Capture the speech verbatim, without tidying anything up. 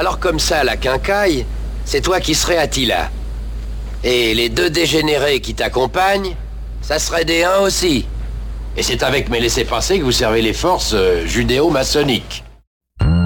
Alors comme ça, la quincaille, c'est toi qui serais Attila. Et les deux dégénérés qui t'accompagnent, ça serait des uns aussi. Et c'est avec mes laissez-passer que vous servez les forces euh, judéo-maçonniques.